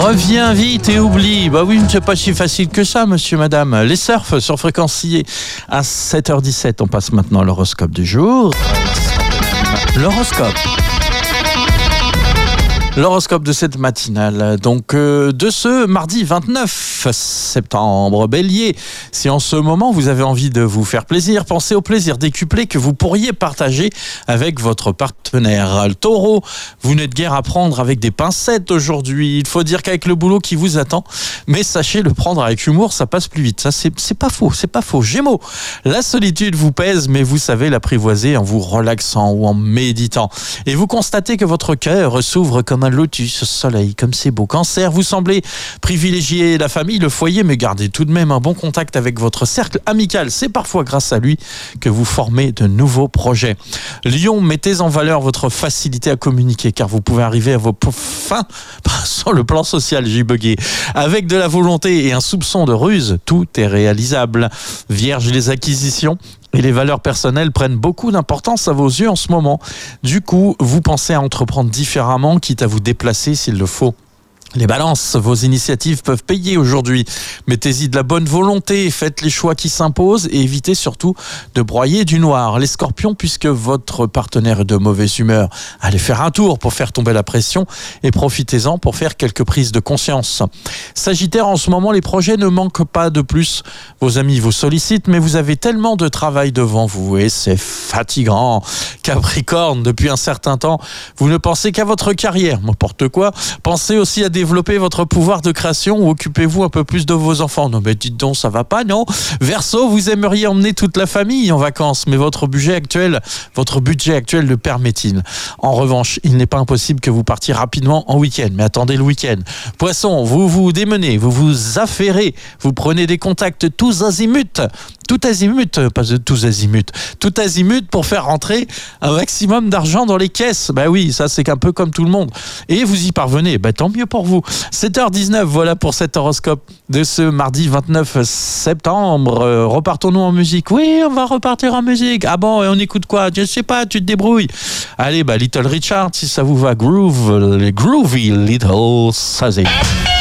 Reviens vite et oublie. Bah oui, c'est pas si facile que ça, monsieur, madame. Les surfs sur Fréquencier à 7h17. On passe maintenant à l'horoscope du jour. L'horoscope. L'horoscope de cette matinale, donc de ce mardi 29 septembre. Bélier, si en ce moment vous avez envie de vous faire plaisir, pensez au plaisir décuplé que vous pourriez partager avec votre partenaire. Taureau, vous n'êtes guère à prendre avec des pincettes aujourd'hui. Il faut dire qu'avec le boulot qui vous attend, mais sachez le prendre avec humour, ça passe plus vite. Ça, c'est pas faux, c'est pas faux. Gémeaux, la solitude vous pèse, mais vous savez l'apprivoiser en vous relaxant ou en méditant. Et vous constatez que votre cœur s'ouvre comme un lotus au soleil, comme c'est beau. Cancer, vous semblez privilégier la famille, le foyer, mais gardez tout de même un bon contact avec votre cercle amical. C'est parfois grâce à lui que vous formez de nouveaux projets. Lion, mettez en valeur votre facilité à communiquer, car vous pouvez arriver à vos fins sur le plan social, j'ai bugué. Avec de la volonté et un soupçon de ruse, tout est réalisable. Vierge, les acquisitions et les valeurs personnelles prennent beaucoup d'importance à vos yeux en ce moment. Du coup, vous pensez à entreprendre différemment, quitte à vous déplacer s'il le faut. Les balances, vos initiatives peuvent payer aujourd'hui. Mettez-y de la bonne volonté, faites les choix qui s'imposent et évitez surtout de broyer du noir. Les scorpions, puisque votre partenaire est de mauvaise humeur, allez faire un tour pour faire tomber la pression et profitez-en pour faire quelques prises de conscience. Sagittaire, en ce moment, les projets ne manquent pas de plus. Vos amis vous sollicitent, mais vous avez tellement de travail devant vous et c'est fatigant. Capricorne, depuis un certain temps, vous ne pensez qu'à votre carrière. N'importe quoi. Pensez aussi à développer votre pouvoir de création ou occupez-vous un peu plus de vos enfants. Non mais dites donc, ça va pas, non? Verseau, vous aimeriez emmener toute la famille en vacances, mais votre budget actuel le permet-il? En revanche, il n'est pas impossible que vous partiez rapidement en week-end, mais attendez le week-end. Poisson, vous vous démenez, vous vous affairez, vous prenez des contacts tous azimuts, tout azimut pour faire rentrer un maximum d'argent dans les caisses. Bah oui, ça c'est un peu comme tout le monde. Et vous y parvenez, bah tant mieux pour vous. 7h19, voilà pour cet horoscope de ce mardi 29 septembre. Repartons-nous en musique. Oui, on va repartir en musique. Ah bon, et on écoute quoi? Je sais pas, tu te débrouilles. Allez, Little Richard, si ça vous va, groovy Little Suzy.